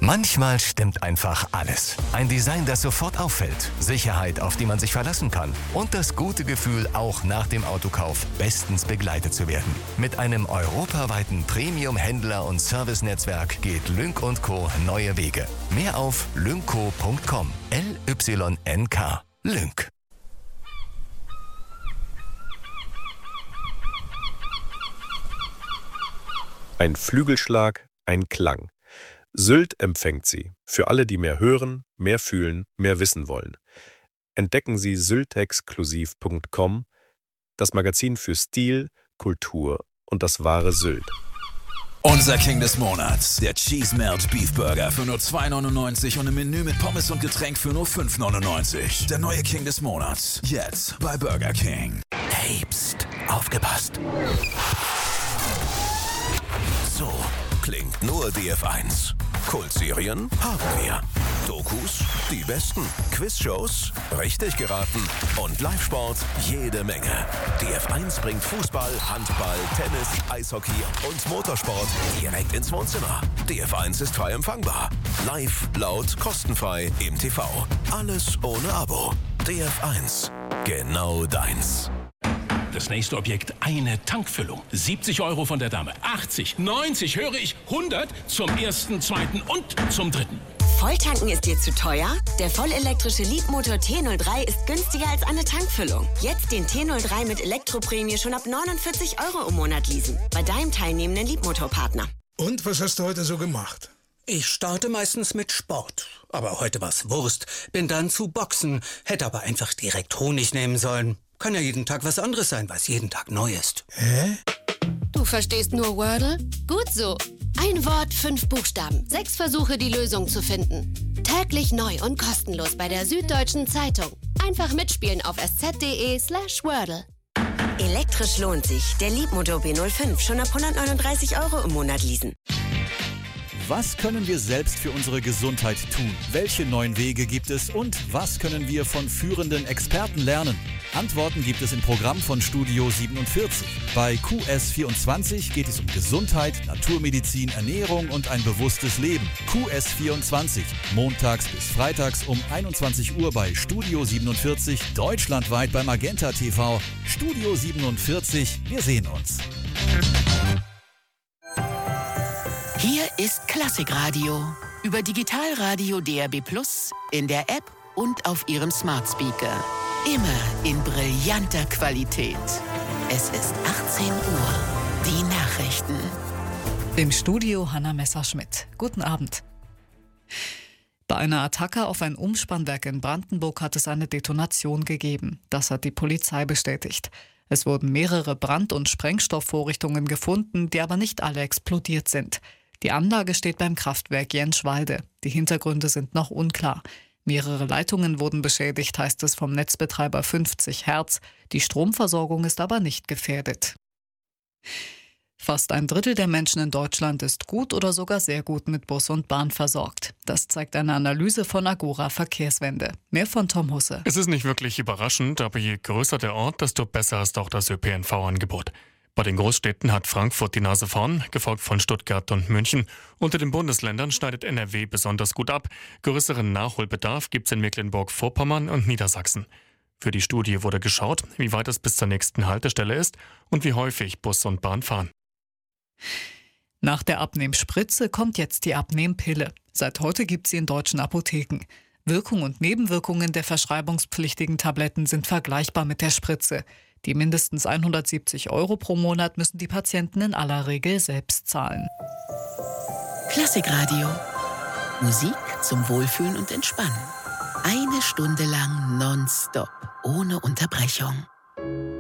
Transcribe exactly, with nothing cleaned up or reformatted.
Manchmal stimmt einfach alles. Ein Design, das sofort auffällt, Sicherheit, auf die man sich verlassen kann und das gute Gefühl, auch nach dem Autokauf bestens begleitet zu werden. Mit einem europaweiten Premium-Händler- und Servicenetzwerk geht Lynk und Co. neue Wege. Mehr auf lynco punkt com. L Y N K. Lynk. Ein Flügelschlag, ein Klang. Sylt empfängt Sie. Für alle, die mehr hören, mehr fühlen, mehr wissen wollen. Entdecken Sie syltexklusiv punkt com, das Magazin für Stil, Kultur und das wahre Sylt. Unser King des Monats, der Cheese Melt Beef Burger für nur zwei neunundneunzig und ein Menü mit Pommes und Getränk für nur fünf neunundneunzig. Der neue King des Monats, jetzt bei Burger King. Hey, pst, aufgepasst. So klingt nur D F eins. Kultserien haben wir. Dokus, die besten. Quizshows, richtig geraten. Und Live-Sport, jede Menge. D F eins bringt Fußball, Handball, Tennis, Eishockey und Motorsport direkt ins Wohnzimmer. D F eins ist frei empfangbar. Live, laut, kostenfrei im T V. Alles ohne Abo. D F eins. Genau deins. Das nächste Objekt, eine Tankfüllung. siebzig Euro von der Dame. achtzig, neunzig, höre ich, hundert zum ersten, zweiten und zum dritten. Volltanken ist dir zu teuer? Der vollelektrische Leapmotor T null drei ist günstiger als eine Tankfüllung. Jetzt den T null drei mit Elektroprämie schon ab neunundvierzig Euro im Monat leasen. Bei deinem teilnehmenden Leapmotor-Partner. Und was hast du heute so gemacht? Ich starte meistens mit Sport. Aber heute war's Wurst. Bin dann zu Boxen. Hätte aber einfach direkt Honig nehmen sollen. Kann ja jeden Tag was anderes sein, weil es jeden Tag neu ist. Hä? Du verstehst nur Wordle? Gut so. Ein Wort, fünf Buchstaben. Sechs Versuche, die Lösung zu finden. Täglich neu und kostenlos bei der Süddeutschen Zeitung. Einfach mitspielen auf sz.de slash Wordle. Elektrisch lohnt sich. Der Leapmotor B null fünf schon ab hundertneununddreißig Euro im Monat leasen. Was können wir selbst für unsere Gesundheit tun? Welche neuen Wege gibt es und was können wir von führenden Experten lernen? Antworten gibt es im Programm von Studio siebenundvierzig. Bei Q S vierundzwanzig geht es um Gesundheit, Naturmedizin, Ernährung und ein bewusstes Leben. Q S vierundzwanzig, montags bis freitags um einundzwanzig Uhr bei Studio siebenundvierzig, deutschlandweit bei Magenta T V. Studio siebenundvierzig, wir sehen uns. Hier ist Klassikradio über Digitalradio D R B Plus, in der App und auf Ihrem Smart Speaker. Immer in brillanter Qualität. Es ist achtzehn Uhr. Die Nachrichten. Im Studio Hanna Messerschmidt. Guten Abend. Bei einer Attacke auf ein Umspannwerk in Brandenburg hat es eine Detonation gegeben. Das hat die Polizei bestätigt. Es wurden mehrere Brand- und Sprengstoffvorrichtungen gefunden, die aber nicht alle explodiert sind. Die Anlage steht beim Kraftwerk Jenschwalde. Die Hintergründe sind noch unklar. Mehrere Leitungen wurden beschädigt, heißt es vom Netzbetreiber fünfzig Hertz. Die Stromversorgung ist aber nicht gefährdet. Fast ein Drittel der Menschen in Deutschland ist gut oder sogar sehr gut mit Bus und Bahn versorgt. Das zeigt eine Analyse von Agora Verkehrswende. Mehr von Tom Husse. Es ist nicht wirklich überraschend, aber je größer der Ort, desto besser ist auch das Ö P N V-Angebot. Bei den Großstädten hat Frankfurt die Nase vorn, gefolgt von Stuttgart und München. Unter den Bundesländern schneidet N R W besonders gut ab. Größeren Nachholbedarf gibt es in Mecklenburg-Vorpommern und Niedersachsen. Für die Studie wurde geschaut, wie weit es bis zur nächsten Haltestelle ist und wie häufig Bus und Bahn fahren. Nach der Abnehmspritze kommt jetzt die Abnehmpille. Seit heute gibt sie in deutschen Apotheken. Wirkung und Nebenwirkungen der verschreibungspflichtigen Tabletten sind vergleichbar mit der Spritze. Die mindestens hundertsiebzig Euro pro Monat müssen die Patienten in aller Regel selbst zahlen. Klassikradio. Musik zum Wohlfühlen und Entspannen. Eine Stunde lang nonstop, ohne Unterbrechung.